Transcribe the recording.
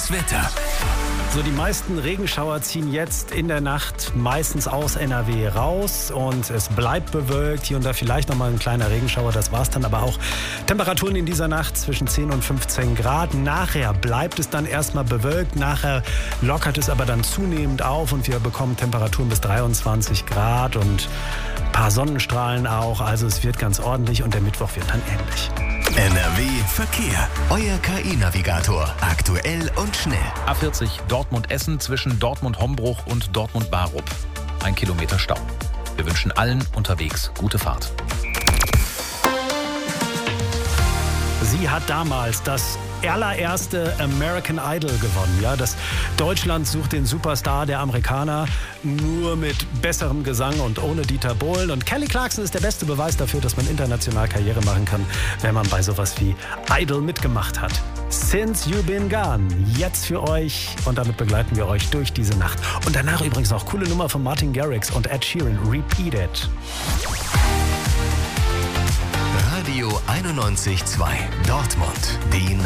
Das Wetter. So, die meisten Regenschauer ziehen jetzt in der Nacht meistens aus NRW raus und es bleibt bewölkt. Hier und da vielleicht nochmal ein kleiner Regenschauer, das war's dann aber auch. Temperaturen in dieser Nacht zwischen 10 und 15 Grad. Nachher bleibt es dann erstmal bewölkt, nachher lockert es aber dann zunehmend auf und wir bekommen Temperaturen bis 23 Grad und ein paar Sonnenstrahlen auch. Also es wird ganz ordentlich und der Mittwoch wird dann ähnlich. NRW Verkehr. Euer KI-Navigator. Aktuell und schnell. A40 Dortmund-Essen zwischen Dortmund-Hombruch und Dortmund-Barup. 1 Kilometer Stau. Wir wünschen allen unterwegs gute Fahrt. Sie hat damals das allererste American Idol gewonnen. Ja, das Deutschland sucht den Superstar der Amerikaner, nur mit besserem Gesang und ohne Dieter Bohlen. Und Kelly Clarkson ist der beste Beweis dafür, dass man international Karriere machen kann, wenn man bei sowas wie Idol mitgemacht hat. Since You Been Gone, jetzt für euch und damit begleiten wir euch durch diese Nacht. Und danach übrigens noch coole Nummer von Martin Garrix und Ed Sheeran, Repeat It. Radio 91.2 Dortmund. Die